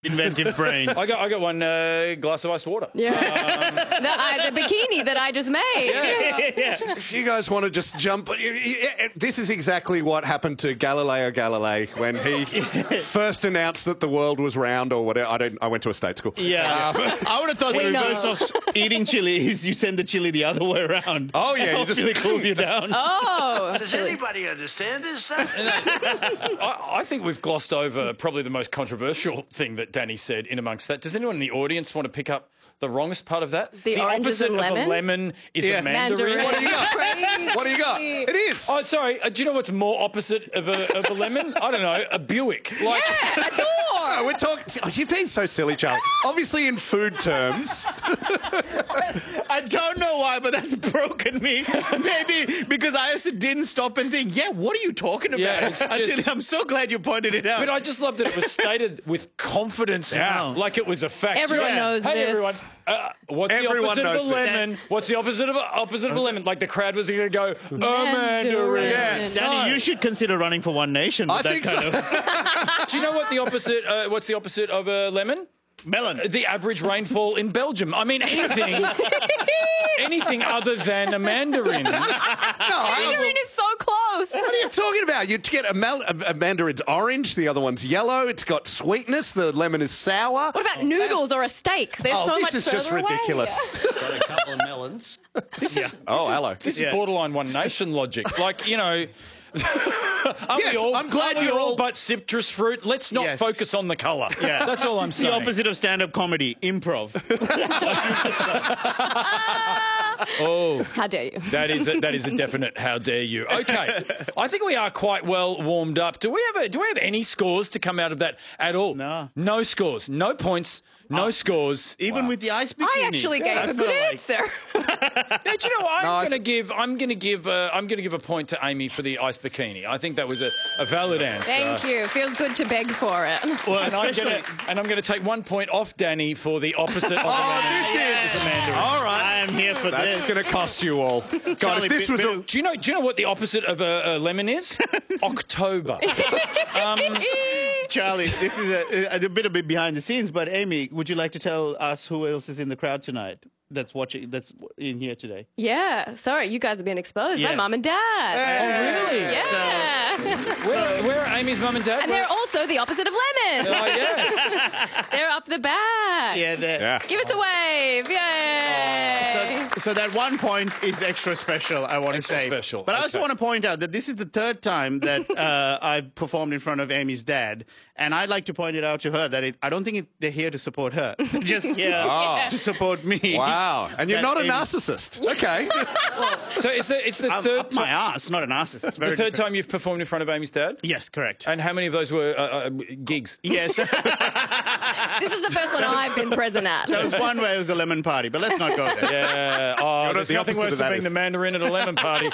inventive brain. I got one glass of ice water. Yeah. The bikini that I just made. Yeah. If you guys want to just jump, this is exactly what happened to Galileo Galilei when he first announced that the world was round or whatever. I went to a state school. Yeah. I would have thought the reverse of eting chili is you send the chili the other way around. Oh, yeah. You just Chili cools you down. Oh. Does anybody understand this? I think we've glossed over probably the most controversial thing that Danny said in amongst that. Does anyone in the audience want to pick up the wrongest part of that? The oranges opposite and lemon? of a lemon is a mandarin. What do you got? What do you got? It is. Oh, sorry. Do you know what's more opposite of a lemon? I don't know. A Buick. Like, Yeah, a door. No, we're talking. Oh, you've been so silly, Charlie. Obviously, in food terms. I don't know why, but that's broken me. Maybe because I also didn't stop and think, what are you talking about? Yeah, it's just- I'm so glad you pointed it out. But I just love that it was stated with confidence, like it was a fact. Everyone knows hey, this. everyone, what's Everyone the opposite knows of a this. lemon? What's the opposite of a lemon? Like the crowd was going to go, a mandarin. Yes. Danny, you should consider running for One Nation. With I that think kind of Do you know what the opposite? What's the opposite of a lemon? melon. The average rainfall in Belgium. I mean, anything other than a mandarin. Mandarin is so close. What are you talking about? You get a mandarin's orange, the other one's yellow. It's got sweetness. The lemon is sour. What about noodles or a steak? They're so much this is just further away. ridiculous. Got a couple of melons. Hello. This is borderline One Nation logic. Like, you know... I'm glad you're you're all all- but citrus fruit. Let's not Yes. focus on the colour. Yeah. That's all I'm The saying. opposite of stand-up comedy, improv. How dare you? That is a definite how dare you. Okay. I think we are quite well warmed up. Do we have any scores to come out of that at all? No. No scores. No points. No scores. Even with the ice bikini. I actually gave I a feel good like- answer. Now, do you know what? I'm going to give a point to Amy for the ice bikini. I think that was a valid answer. Thank you. Feels good to beg for it. Well, And I'm especially... going to take 1 point off Danny for the opposite of this is a mandarin. all right. I am here for That's this. going to cost you all. God, Charlie, if this was a... Do you know what the opposite of a lemon is? October. Charlie, this is a bit behind the scenes, but Amy, would you like to tell us who else is in the crowd tonight that's in here today? Yeah. Sorry, you guys have been exposed. Yeah. My mum and dad. Oh, really? Yeah. Where are Amy's mum and dad? And they're also the opposite of lemon. Oh, yes. They're up the back. Yeah, Give us a wave. Yay. So that 1 point is extra special, I want to Extra say. special, But I also okay. want to point out that this is the third time that I've performed in front of Amy's dad. And I'd like to point it out to her that I don't think they're here to support her. They're just here to support me. Wow. And you're That not a Amy- narcissist. Okay. So it's the I'm third up my ass, not an narcissist. It's very the third different. time you've performed in front of Amy's dad? Yes, correct. And how many of those were gigs? Yes. This is the first one I've been present at. There was one where it was a lemon party, but let's not go there. Yeah. Oh, there's the nothing opposite worse of than that being is- the mandarin at a lemon party.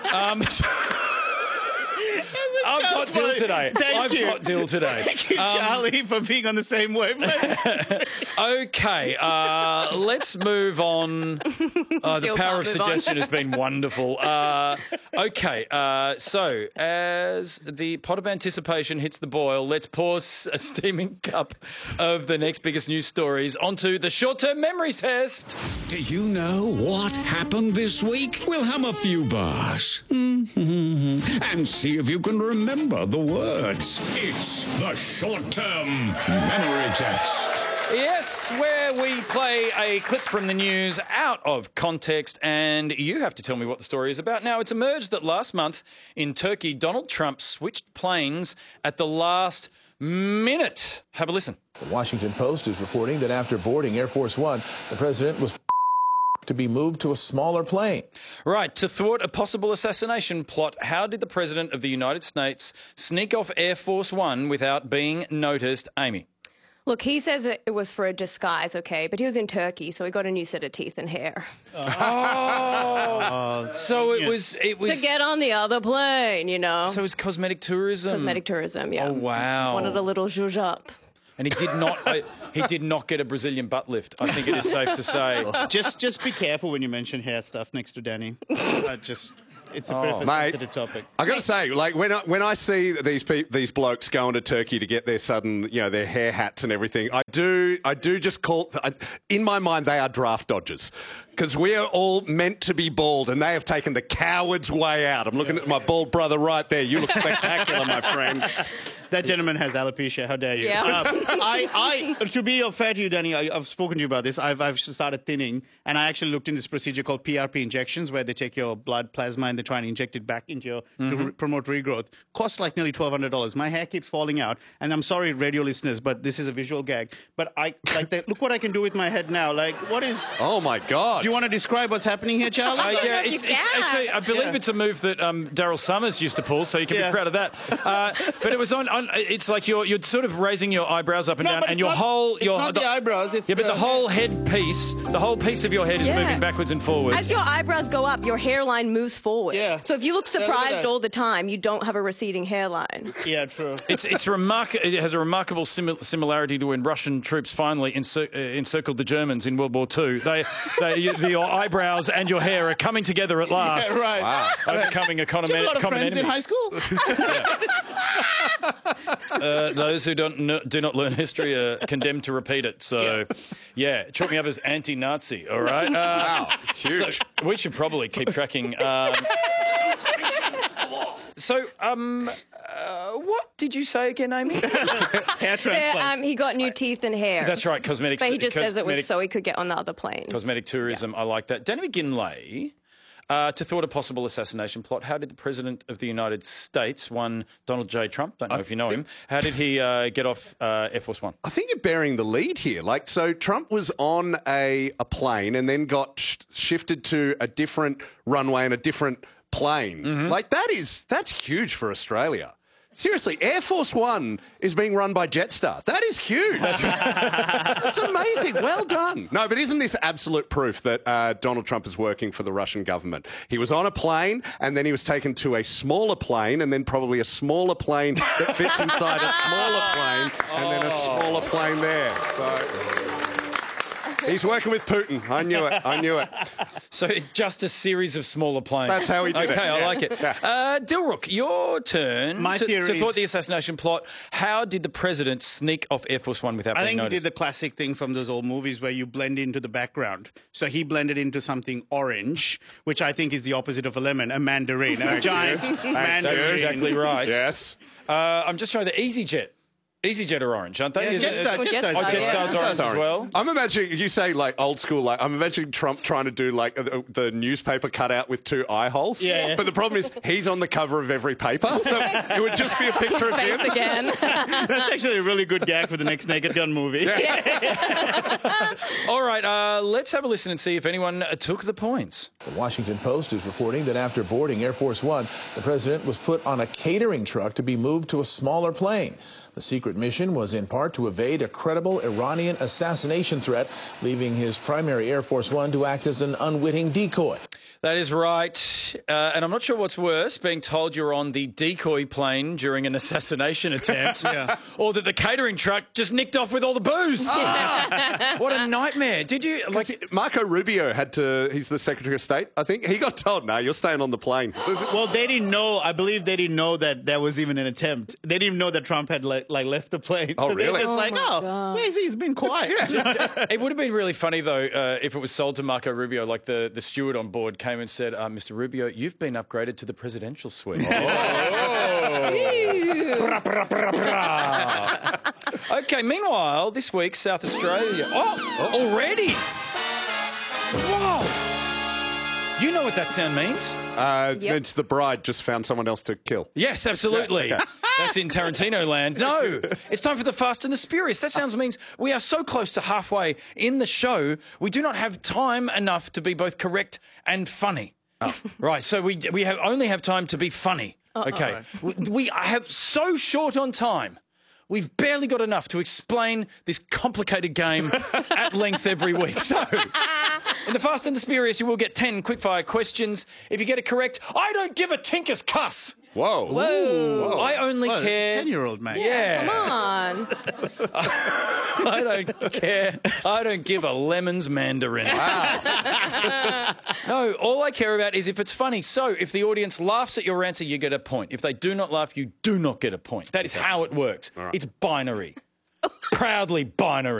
I've got dill today. Thank you. I've got dill today. Thank you, Charlie, for being on the same wavelength. Okay, let's move on. The Dill power of can't move on. suggestion has been wonderful. Okay, so as the pot of anticipation hits the boil, let's pour a steaming cup of the next biggest news stories onto the short-term memory test. Do you know what happened this week? We'll hum a few bars. And see if you can remember the words. It's the short-term memory test. Yes, where we play a clip from the news out of context, and you have to tell me what the story is about. Now, it's emerged that last month in Turkey, Donald Trump switched planes at the last minute. Have a listen. The Washington Post is reporting that after boarding Air Force One, the president was to be moved to a smaller plane. Right, to thwart a possible assassination plot, how did the President of the United States sneak off Air Force One without being noticed? Amy. Look, he says it was for a disguise, okay? But he was in Turkey, so he got a new set of teeth and hair. So it was To get on the other plane, you know? So it was cosmetic tourism. Cosmetic tourism, yeah. Oh, wow. Wanted a little zhuzh up. And he did not get a Brazilian butt lift. I think it is safe to say. just be careful when you mention hair stuff next to Danny. It's a bit of a Mate, sensitive topic. I got to say, like when I see these blokes going to Turkey to get their sudden, their hair hats and everything, I do just call. In my mind, they are draft dodgers because we are all meant to be bald, and they have taken the coward's way out. I'm looking at my bald brother right there. You look spectacular, my friend. That gentleman has alopecia. How dare you? Yeah. To be fair to you, Danny, I've spoken to you about this. I've started thinning, and I actually looked into this procedure called PRP injections, where they take your blood plasma and they try and inject it back into your to promote regrowth. Costs like nearly $1,200. My hair keeps falling out, and I'm sorry, radio listeners, but this is a visual gag. But look what I can do with my head now. Like, what is? Oh my God! Do you want to describe what's happening here, Charlie? Yeah, it's actually, I believe it's a move that Daryl Summers used to pull, so you can be proud of that. But it was on. It's like you're sort of raising your eyebrows up and down, and your whole not the eyebrows. It's but the whole head piece, the whole piece of your head is moving backwards and forwards. As your eyebrows go up, your hairline moves forward. Yeah. So if you look surprised all the time, you don't have a receding hairline. Yeah, true. It's remarkable. It has a remarkable similarity to when Russian troops finally encircled the Germans in World War II. Your eyebrows and your hair are coming together at last. Yeah, right. Wow. Overcoming a common Do you have a lot of enemy. friends in high school? Those who do not learn history are condemned to repeat it. So, chalk me up as anti-Nazi. All right. Wow, huge. So we should probably keep tracking. What did you say again, Amy? Hair transplant. He got new teeth and hair. That's right, cosmetics. But he just says it was so he could get on the other plane. Cosmetic tourism. I like that. Danny McGinlay. To thwart a possible assassination plot, how did the President of the United States, one Donald J. Trump, don't know if you know him, how did he get off Air Force One? I think you're bearing the lead here. So Trump was on a plane and then got shifted to a different runway and a different plane. Mm-hmm. That's huge for Australia. Seriously, Air Force One is being run by Jetstar. That is huge. That's amazing. Well done. No, but isn't this absolute proof that Donald Trump is working for the Russian government? He was on a plane, and then he was taken to a smaller plane, and then probably a smaller plane that fits inside a smaller plane, and then a smaller plane there. So he's working with Putin. I knew it. So just a series of smaller planes. That's how he did it. Okay, I like it. Dilrook, your turn. My to theory thwart is- the assassination plot. How did the president sneak off Air Force One without I being think he noticed? did the classic thing from those old movies where you blend into the background. So he blended into something orange, which I think is the opposite of a lemon, a mandarin, a giant mandarin. That's exactly right. Yes. I'm just trying the EasyJet. EasyJet are orange, aren't they? Yeah, Jetstar. Oh, Jetstar's orange as well. I'm imagining, you say like old school, like I'm imagining Trump trying to do like the newspaper cutout with two eye holes. Yeah. But the problem is he's on the cover of every paper, so it would just be a picture of Face him. again. That's actually a really good gag for the next Naked Gun movie. All right, let's have a listen and see if anyone took the points. The Washington Post is reporting that after boarding Air Force One, the president was put on a catering truck to be moved to a smaller plane. The secret mission was in part to evade a credible Iranian assassination threat, leaving his primary Air Force One to act as an unwitting decoy. That is right. And I'm not sure what's worse, being told you're on the decoy plane during an assassination attempt, or that the catering truck just nicked off with all the booze. What a nightmare. Did you... Marco Rubio he's the Secretary of State, I think. He got told, no, you're staying on the plane. Well, they didn't know. I believe they didn't know that there was even an attempt. They didn't even know that Trump had left the plane. Oh, so really? They were just where's he? He's been quiet. It would have been really funny, though, if it was sold to Marco Rubio, like the steward on board came and said, Mr. Rubio, you've been upgraded to the presidential suite. Okay, meanwhile, this week, South Australia... already? Whoa! You know what that sound means? It's the bride just found someone else to kill. Yes, absolutely. Yeah, okay. That's in Tarantino land. No, it's time for The Fast and the Spurious. That sounds means we are so close to halfway in the show, we do not have time enough to be both correct and funny. Oh. Right, so we only have time to be funny. Okay, we have so short on time. We've barely got enough to explain this complicated game at length every week. So, in The Fast and the Spurious, you will get 10 quickfire questions. If you get it correct, I don't give a tinker's cuss. Whoa. Whoa. I only care... 10-year-old, mate. Yeah. Come on. I don't care. I don't give a lemon's mandarin. Wow. No, all I care about is if it's funny. So if the audience laughs at your answer, you get a point. If they do not laugh, you do not get a point. That is how it works. It's binary. Proudly binary.